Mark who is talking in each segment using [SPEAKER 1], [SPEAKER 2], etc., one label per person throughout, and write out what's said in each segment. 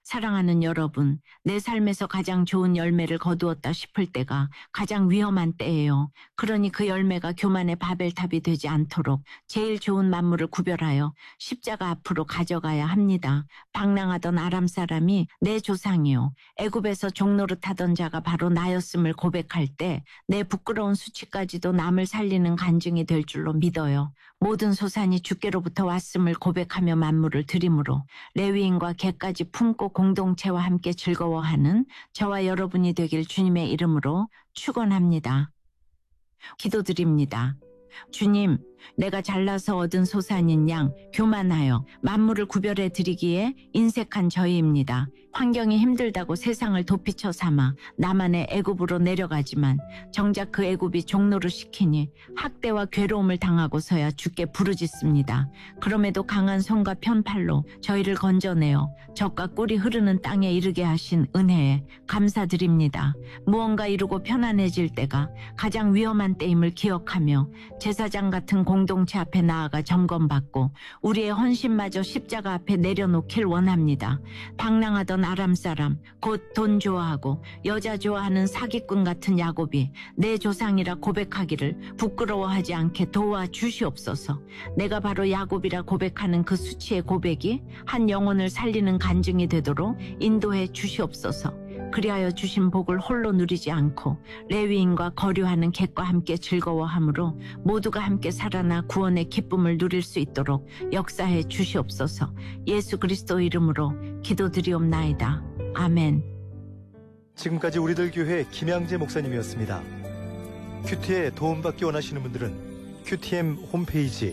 [SPEAKER 1] 사랑하는 여러분, 내 삶에서 가장 좋은 열매를 거두었다 싶을 때가 가장 위험한 때예요. 그러니 그 열매가 교만의 바벨탑이 되지 않도록 제일 좋은 만물을 구별하여 십자가 앞으로 가져가야 합니다. 방랑하던 아람 사람이 내 조상이요, 애굽에서 종노릇하던 자가 바로 나였음을 고백할 때 내 부끄러운 수치까지도 남을 살리는 간증이 될 줄로 믿어요. 모든 소산이 주께로부터 왔음을 고백하며 만물을 드림으로 레위인과 개까지 품고 공동체와 함께 즐거워하는 저와 여러분이 되길 주님의 이름으로 축원합니다. 기도드립니다. 주님, 내가 잘나서 얻은 소산인 양 교만하여 만물을 구별해 드리기에 인색한 저희입니다. 환경이 힘들다고 세상을 도피처 삼아 나만의 애굽으로 내려가지만 정작 그 애굽이 종노릇 시키니 학대와 괴로움을 당하고서야 주께 부르짖습니다. 그럼에도 강한 손과 편팔로 저희를 건져내어 젖과 꿀이 흐르는 땅에 이르게 하신 은혜에 감사드립니다. 무언가 이루고 편안해질 때가 가장 위험한 때임을 기억하며 제사장 같은 공동체 앞에 나아가 점검받고 우리의 헌신마저 십자가 앞에 내려놓길 원합니다. 방랑하던 아람 사람, 곧 돈 좋아하고 여자 좋아하는 사기꾼 같은 야곱이 내 조상이라 고백하기를 부끄러워하지 않게 도와주시옵소서. 내가 바로 야곱이라 고백하는 그 수치의 고백이 한 영혼을 살리는 간증이 되도록 인도해 주시옵소서. 그리하여 주신 복을 홀로 누리지 않고 레위인과 거류하는 객과 함께 즐거워하므로 모두가 함께 살아나 구원의 기쁨을 누릴 수 있도록 역사해 주시옵소서. 예수 그리스도 이름으로 기도드리옵나이다. 아멘.
[SPEAKER 2] 지금까지 우리들 교회 김양재 목사님이었습니다. 큐티에 도움받기 원하시는 분들은 QTM 홈페이지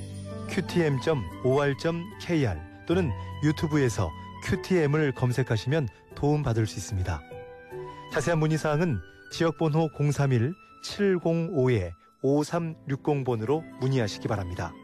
[SPEAKER 2] qtm.or.kr 또는 유튜브에서 QTM을 검색하시면 도움받을 수 있습니다. 자세한 문의사항은 지역번호 031-705-5360번으로 문의하시기 바랍니다.